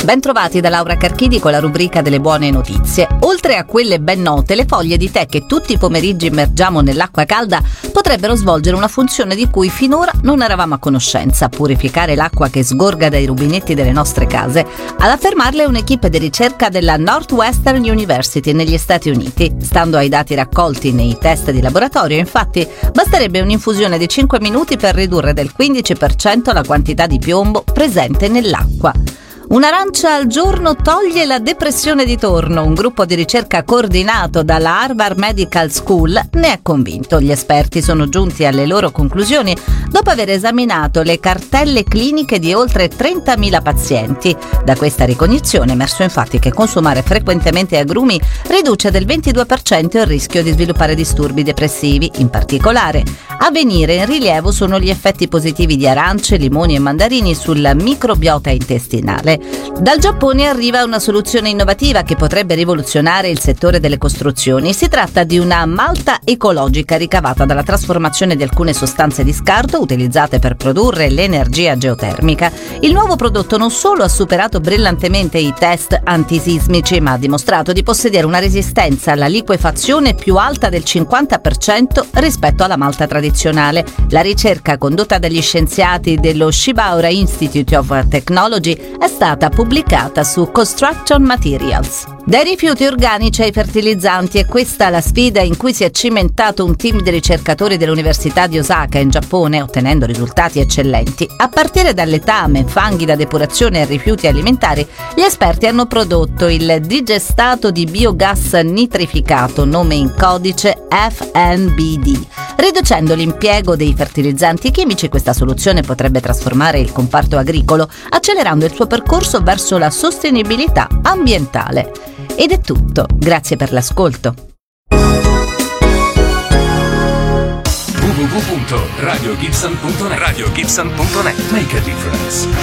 Bentrovati da Laura Carchidi con la rubrica delle buone notizie. Oltre a quelle ben note, le foglie di tè che tutti i pomeriggi immergiamo nell'acqua calda potrebbero svolgere una funzione di cui finora non eravamo a conoscenza: purificare l'acqua che sgorga dai rubinetti delle nostre case. Ad affermarle è un'equipe di ricerca della Northwestern University negli Stati Uniti. Stando ai dati raccolti nei test di laboratorio, infatti, basterebbe un'infusione di 5 minuti per ridurre del 15% la quantità di piombo presente nell'acqua. Un'arancia al giorno toglie la depressione di torno. Un gruppo di ricerca coordinato dalla Harvard Medical School ne è convinto. Gli esperti sono giunti alle loro conclusioni dopo aver esaminato le cartelle cliniche di oltre 30.000 pazienti. Da questa ricognizione è emerso infatti che consumare frequentemente agrumi riduce del 22% il rischio di sviluppare disturbi depressivi. In particolare, a venire in rilievo sono gli effetti positivi di arance, limoni e mandarini sul microbiota intestinale. Dal Giappone arriva una soluzione innovativa che potrebbe rivoluzionare il settore delle costruzioni. Si tratta di una malta ecologica ricavata dalla trasformazione di alcune sostanze di scarto utilizzate per produrre l'energia geotermica. Il nuovo prodotto non solo ha superato brillantemente i test antisismici, ma ha dimostrato di possedere una resistenza alla liquefazione più alta del 50% rispetto alla malta tradizionale. La ricerca condotta dagli scienziati dello Shibaura Institute of Technology è stata pubblicata su Construction Materials. Dai rifiuti organici ai fertilizzanti è questa la sfida in cui si è cimentato un team di ricercatori dell'Università di Osaka in Giappone, ottenendo risultati eccellenti. A partire da letame, fanghi da depurazione e rifiuti alimentari, gli esperti hanno prodotto il digestato di biogas nitrificato, nome in codice FNBD. Riducendo l'impiego dei fertilizzanti chimici, questa soluzione potrebbe trasformare il comparto agricolo, accelerando il suo percorso verso la sostenibilità ambientale. Ed è tutto, grazie per l'ascolto. www.radiogibson.net. Make a difference.